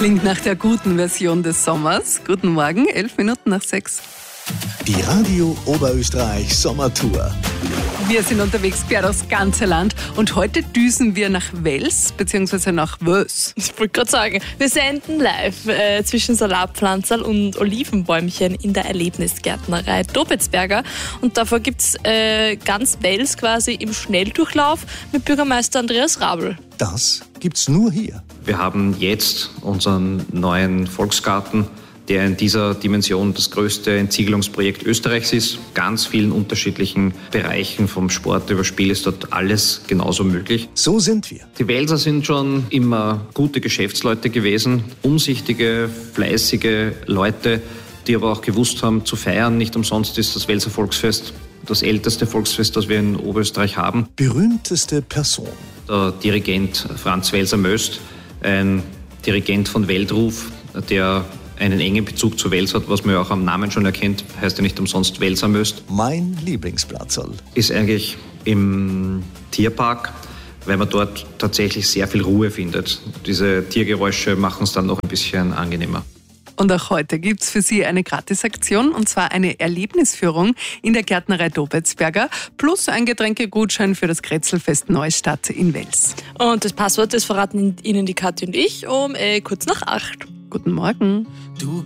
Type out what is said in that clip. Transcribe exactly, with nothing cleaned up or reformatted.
Klingt nach der guten Version des Sommers. Guten Morgen, elf Minuten nach sechs. Die Radio Oberösterreich Sommertour. Wir sind unterwegs quer durchs ganze Land und heute düsen wir nach Wels bzw. nach Wös. Ich wollte gerade sagen, wir senden live äh, zwischen Salatpflanzerl und Olivenbäumchen in der Erlebnisgärtnerei Dobetzberger. Und davor gibt es äh, ganz Wels quasi im Schnelldurchlauf mit Bürgermeister Andreas Rabl. Das gibt's nur hier. Wir haben jetzt unseren neuen Volksgarten, der in dieser Dimension das größte Entsiegelungsprojekt Österreichs ist. Ganz vielen unterschiedlichen Bereichen, vom Sport über Spiel ist dort alles genauso möglich. So sind wir. Die Welser sind schon immer gute Geschäftsleute gewesen, umsichtige, fleißige Leute, die aber auch gewusst haben zu feiern. Nicht umsonst ist das Welser Volksfest das älteste Volksfest, das wir in Oberösterreich haben. Berühmteste Person. Der Dirigent Franz Welser-Möst, ein Dirigent von Weltruf, der einen engen Bezug zu Wels hat, was man ja auch am Namen schon erkennt, heißt ja nicht umsonst Welser-Möst. Mein Lieblingsplatzerl Ist eigentlich im Tierpark, weil man dort tatsächlich sehr viel Ruhe findet. Diese Tiergeräusche machen es dann noch ein bisschen angenehmer. Und auch heute gibt es für Sie eine Gratisaktion, und zwar eine Erlebnisführung in der Gärtnerei Dobetzberger plus ein Getränkegutschein für das Kretzelfest Neustadt in Wels. Und das Passwort, das verraten Ihnen die Kathi und ich um äh, kurz nach acht. Guten Morgen. Du